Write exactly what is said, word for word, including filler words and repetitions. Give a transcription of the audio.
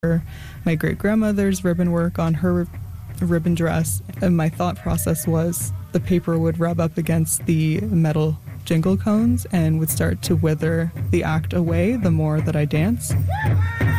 my great-grandmother's ribbon work on her ribbon dress, and my thought process was the paper would rub up against the metal jingle cones and would start to wither the act away the more that I dance.